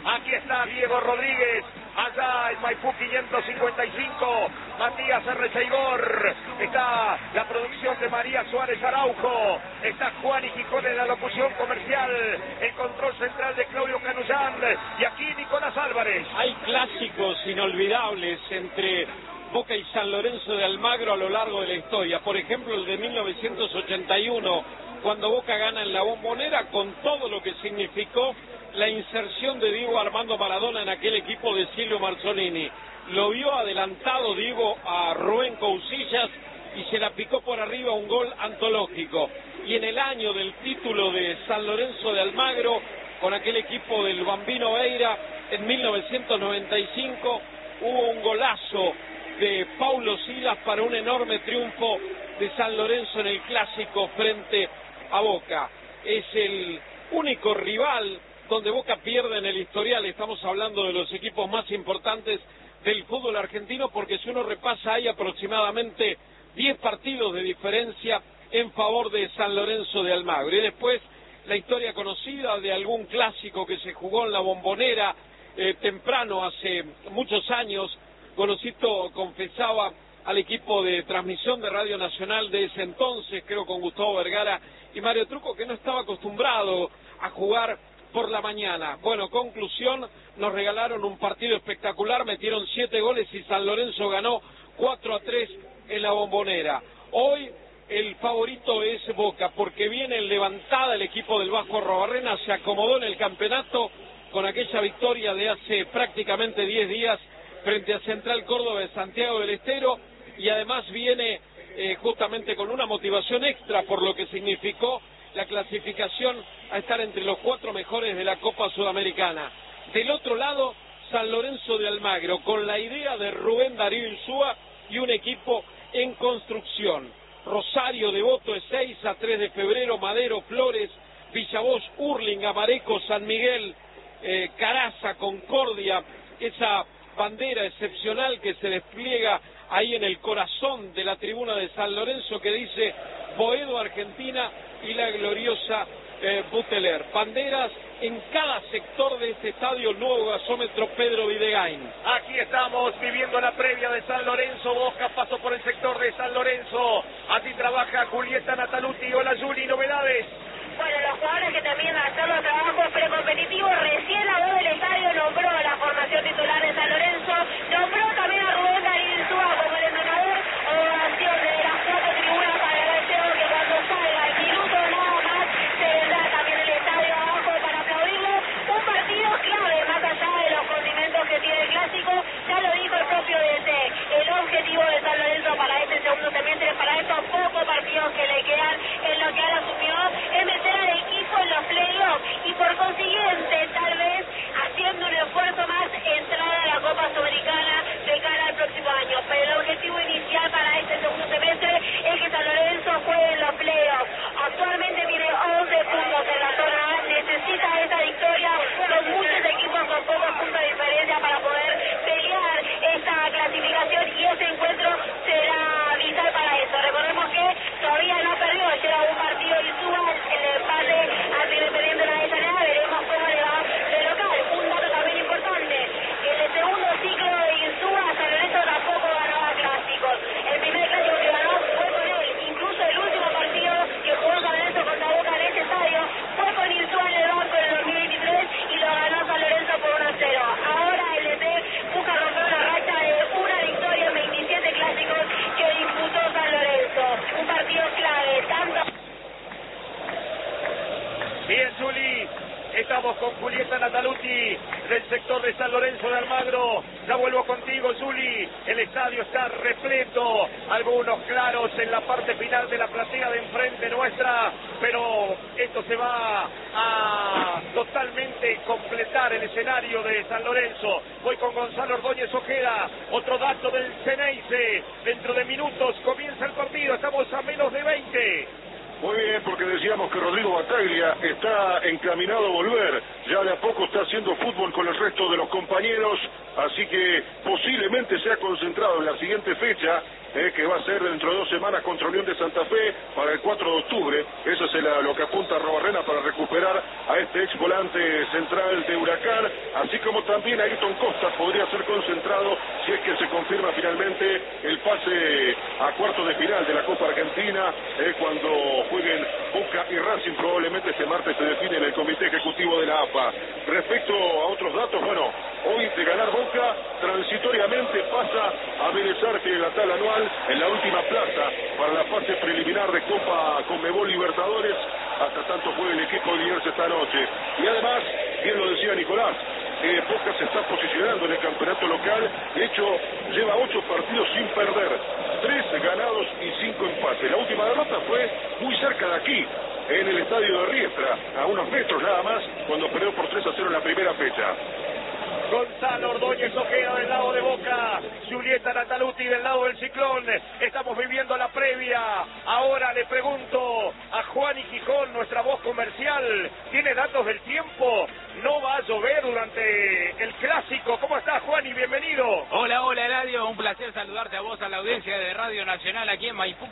Aquí está Diego Rodríguez, allá en Maipú 555, Matías Arreceigor, está la producción de María Suárez Araujo, está Juan y Quijón en la locución comercial, el control central de Claudio Canullán, y aquí Nicolás Álvarez. Hay clásicos inolvidables entre Boca y San Lorenzo de Almagro a lo largo de la historia. Por ejemplo, el de 1981, cuando Boca gana en la Bombonera, con todo lo que significó la inserción de Diego Armando Maradona en aquel equipo de Silvio Marzolini. Lo vio adelantado Diego a Rubén Cousillas y se la picó por arriba, un gol antológico. Y en el año del título de San Lorenzo de Almagro, con aquel equipo del Bambino Veira, en 1995, hubo un golazo de Paulo Silas para un enorme triunfo de San Lorenzo en el clásico frente a Boca. Es el único rival donde Boca pierde en el historial. Estamos hablando de los equipos más importantes del fútbol argentino, porque si uno repasa hay aproximadamente 10 partidos de diferencia en favor de San Lorenzo de Almagro. Y después la historia conocida de algún clásico que se jugó en la Bombonera temprano, hace muchos años. Golosito confesaba al equipo de transmisión de Radio Nacional de ese entonces, creo con Gustavo Vergara y Mario Truco, que no estaba acostumbrado a jugar por la mañana. Bueno, conclusión, nos regalaron un partido espectacular, metieron 7 goles y San Lorenzo ganó 4-3 en la Bombonera. Hoy el favorito es Boca, porque viene en levantada el equipo del Vasco Arrobarrena, se acomodó en el campeonato con aquella victoria de hace prácticamente 10 días frente a Central Córdoba de Santiago del Estero, y además viene justamente con una motivación extra por lo que significó la clasificación a estar entre los 4 mejores de la Copa Sudamericana. Del otro lado, San Lorenzo de Almagro, con la idea de Rubén Darío Insúa y un equipo en construcción. Rosario, Devoto, Ezeiza, 3 de febrero, Madero, Flores, Villavoz, Hurlingham, Amareco, San Miguel, Caraza, Concordia, esa bandera excepcional que se despliega ahí en el corazón de la tribuna de San Lorenzo, que dice Boedo, Argentina, y la gloriosa Buteler. Banderas en cada sector de este estadio, el nuevo gasómetro Pedro Videgain. Aquí estamos viviendo la previa de San Lorenzo. Boca pasó por el sector de San Lorenzo. Así trabaja Julieta Nataluti. Hola Juli, novedades. Bueno, los jugadores que terminan de hacer los trabajos precompetitivos, recién la voz del estadio nombró a la formación titular de San Lorenzo, nombró también a Rubén Darío Insúa como el entrenador. Ovación de las 4 tribunas para el deseo que cuando salga el minuto nada más se vendrá también el estadio abajo para aplaudirlo. Un partido clave, más allá de los condimentos que tiene el clásico, ya lo dijo el propio DT, el objetivo de San Lorenzo para este segundo semestre, para estos pocos partidos que le quedan en lo que ahora asumió, es meter al equipo en los playoffs y por consiguiente tal vez haciendo un esfuerzo más entrar a la Copa Sudamericana de cara al próximo año. Pero el objetivo inicial para este segundo semestre es que San Lorenzo juegue en los playoffs. Actualmente tiene 11 puntos en la zona A, necesita esta victoria con muchos equipos con pocos puntos de diferencia para poder pelear esta clasificación, y ese encuentro será vital para eso. Recordemos que todavía no perdió, lleva un partido y suba el empate ante Independiente de la Avellaneda. Veremos cómo le va de local. Un dato también importante, en el segundo ciclo de Insúa, San Lorenzo tampoco ganaba clásicos. El primer clásico que ganó fue con él, incluso el último partido que jugó San Lorenzo contra Boca en este estadio fue con Insúa en el banco en el 2023 y lo ganó San Lorenzo por 1-0. Ahora el DT busca romper una racha de una victoria en 27 clásicos que disputó San Lorenzo. Un partido clave, tanto... Bien, Juli, estamos con Julieta Nataluti del sector de San Lorenzo de Almagro. Ya vuelvo contigo, Juli. El estadio está repleto, algunos claros en la parte final de la platea de enfrente nuestra, pero esto se va a totalmente completar el escenario de San Lorenzo. Voy con Gonzalo Ordóñez Ojeda, otro dato del Ceneice. Dentro de minutos comienza el partido, estamos a menos de 20. Muy bien, porque decíamos que Rodrigo Bataglia está encaminado a volver. Ya de a poco está haciendo fútbol con el resto de los compañeros, así que posiblemente sea concentrado en la siguiente fecha, que va a ser dentro de 2 semanas contra Unión de Santa Fe para el 4 de octubre. Eso es lo que apunta Robarrena para recuperar a este ex volante central de Huracán, así como también Ayrton Costa podría ser concentrado si es que se confirma finalmente el pase a cuartos de final de la Copa Argentina, cuando jueguen Boca y Racing. Probablemente este martes se define en el Comité Ejecutivo de la AFA. Respecto a otros datos, bueno, hoy de ganar Boca, transitoriamente pasa a Vélez Arfield en la tabla anual, en la última plaza para la fase preliminar de Copa Conmebol Libertadores, hasta tanto juegue el equipo de Liniers esta noche. Y además, bien lo decía Nicolás, Boca se está posicionando en el campeonato local. De hecho, lleva 8 partidos sin perder, 3 ganados y 5 empates. La última derrota fue muy cerca de aquí, en el estadio de Riestra, a unos metros nada más, cuando perdió por 3-0 en la primera fecha. Gonzalo Ordóñez Ojeda del lado de Boca, Julieta Nataluti del lado del Ciclón. Estamos viviendo la previa. Ahora le pregunto a Juan y Gijón, nuestra voz comercial, ¿tiene datos del tiempo? ¿No va a llover durante el clásico? ¿Cómo estás, Juan, y bienvenido? Hola, Eladio, un placer saludarte a vos, a la audiencia de Radio Nacional aquí en Maipú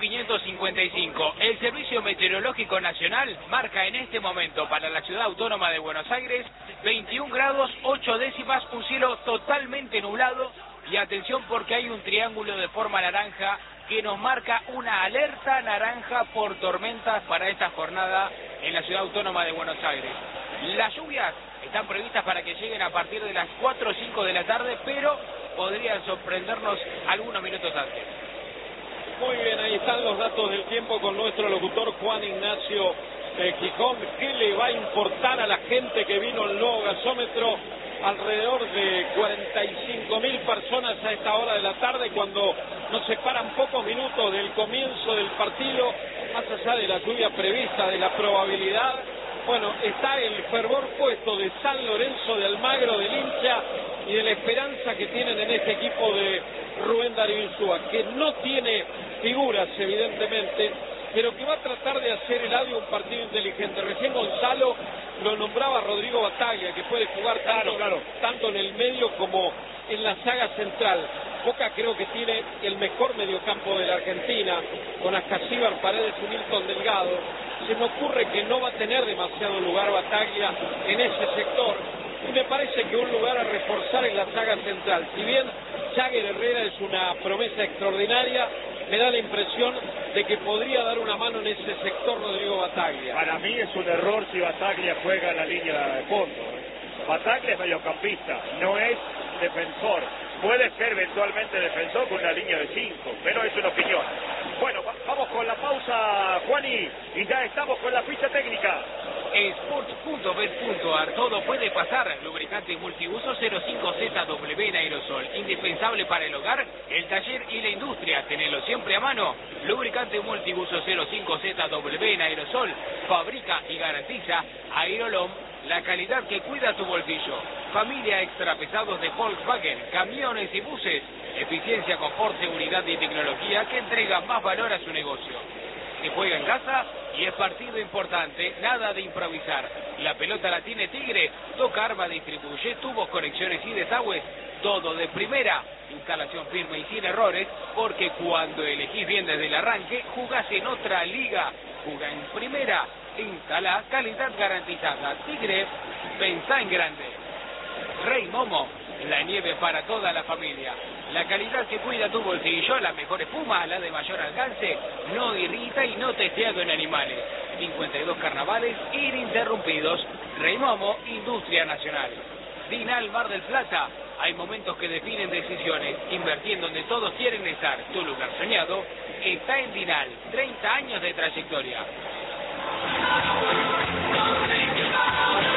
555. El Servicio Meteorológico Nacional marca en este momento para la ciudad autónoma de Buenos Aires 21 grados 8 décimas, un cielo totalmente nublado, y atención porque hay un triángulo de forma naranja que nos marca una alerta naranja por tormentas para esta jornada en la ciudad autónoma de Buenos Aires. Las lluvias están previstas para que lleguen a partir de las 4 o 5 de la tarde, pero podrían sorprendernos algunos minutos antes. Muy bien, ahí están los datos del tiempo con nuestro locutor Juan Ignacio Gijón. ¿Qué le va a importar a la gente que vino al nuevo gasómetro? Alrededor de 45.000 personas a esta hora de la tarde, cuando nos separan pocos minutos del comienzo del partido, más allá de la lluvia prevista, de la probabilidad. Bueno, está el fervor puesto de San Lorenzo de Almagro, del hincha y de la esperanza que tienen en este equipo de Rubén Darío Insúa, que no tiene figuras evidentemente, pero que va a tratar de hacer Eladio un partido inteligente. Recién Gonzalo lo nombraba Rodrigo Bataglia, que puede jugar tanto en el medio como en la saga central. Boca creo que tiene el mejor mediocampo de la Argentina, con Ascasíbar, Paredes y Milton Delgado. Se me ocurre que no va a tener demasiado lugar Bataglia en ese sector, y me parece que un lugar a reforzar en la saga central. Si bien Jagger Herrera es una promesa extraordinaria, me da la impresión de que podría dar una mano en ese sector Rodrigo Bataglia. Para mí es un error si Bataglia juega en la línea de fondo. Bataglia es mediocampista, no es defensor. Puede ser eventualmente defensor con una línea de 5, pero es una opinión. Bueno, vamos con la pausa, Juani, y ya estamos con la ficha técnica. Sports.bet.ar, todo puede pasar. Lubricante multiuso 05ZW en aerosol, indispensable para el hogar, el taller y la industria. Tenelo siempre a mano. Lubricante multiuso 05ZW en aerosol, fabrica y garantiza Aerolom, la calidad que cuida tu bolsillo. Familia extra pesados de Volkswagen, camiones y buses. Eficiencia, confort, seguridad y tecnología que entrega más valor a su negocio. Se juega en casa y es partido importante, nada de improvisar. La pelota la tiene Tigre, toca, arma, distribuye, tubos, conexiones y desagües, todo de primera. Instalación firme y sin errores, porque cuando elegís bien desde el arranque, jugás en otra liga. Jugá en primera, instala, calidad garantizada. Tigre, pensá en grande. Rey Momo, la nieve para toda la familia. La calidad que cuida tu bolsillo, la mejor espuma, la de mayor alcance, no irrita y no testeado en animales. 52 carnavales ininterrumpidos. Rey Momo, Industria Nacional. Dinal Mar del Plata, hay momentos que definen decisiones. Invertir en donde todos quieren estar. Tu lugar soñado está en Dinal. 30 años de trayectoria.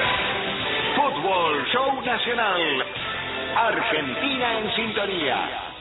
Fútbol Show Nacional. Argentina en sintonía.